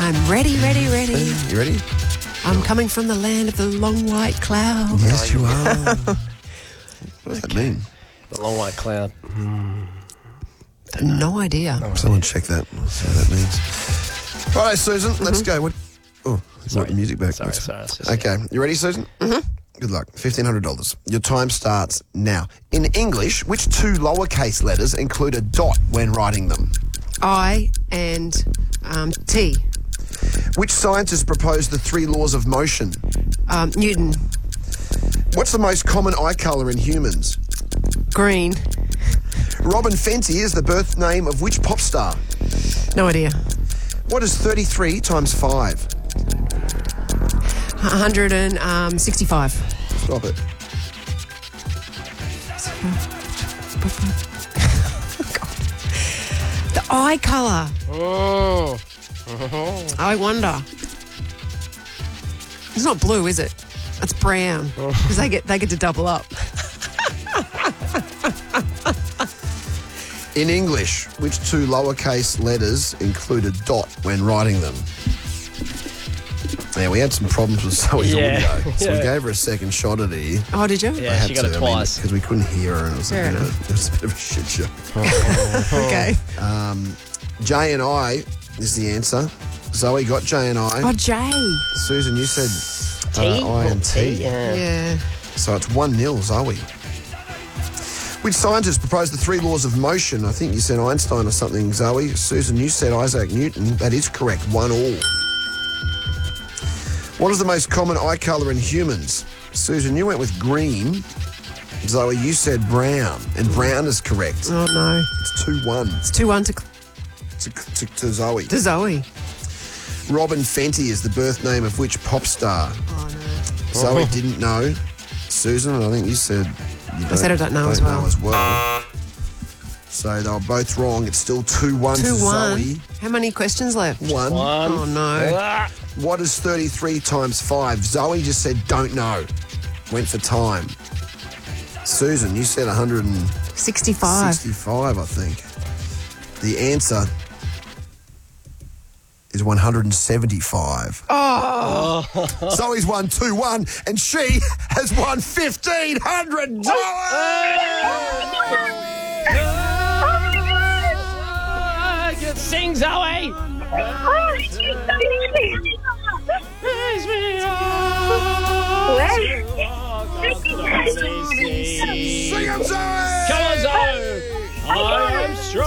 I'm ready. You ready? I'm coming from the land of the long white cloud. Yes, you are. What does that mean? The long white cloud. No idea. Someone check that. We'll see what that means. Righto, Susan, let's go. What? Oh, sorry. The music back. Sorry. Okay, you ready, Susan? Mm-hmm. Good luck. $1,500. Your time starts now. In English, which two lowercase letters include a dot when writing them? I and T. Which scientist proposed the three laws of motion? Newton. What's the most common eye colour in humans? Green. Robin Fenty is the birth name of which pop star? No idea. What is 33 times 5? 165. Stop it. The eye colour. Oh. I wonder. It's not blue, is it? It's brown. Because they get to double up. In English, which two lowercase letters include a dot when writing them? Yeah, we had some problems with Zoe's audio, so we gave her a second shot at it. Oh, did you? Yeah, she got it twice. Because we couldn't hear her, and it was, Fair it was a bit of a shit show. Okay. J and I is the answer. Zoe got J and I. Oh, J. Susan, you said T? I and T. Yeah. So it's 1-0, Zoe. Which scientist proposed the three laws of motion? I think you said Einstein or something, Zoe. Susan, you said Isaac Newton. That is correct. 1-1. What is the most common eye colour in humans? Susan, you went with green. Zoe, you said brown. And brown is correct. Oh, no. It's 2-1 It's 2-1 to Zoe. to Zoe. Robin Fenty is the birth name of which pop star? Oh, no. Zoe didn't know. Susan, I think you said... I said I don't know as well. So they were both wrong. It's still 2-1 to 2-1. Zoe. How many questions left? 1. Oh, no. What is 33 times 5? Zoe just said don't know. Went for time. Susan, you said 65. 165, I think. The answer is 175. Oh. Zoe's won 2-1 and she has won $1,500. Sing, Zoe! Sing it, Zoe! Come on, Zoe! I am strong.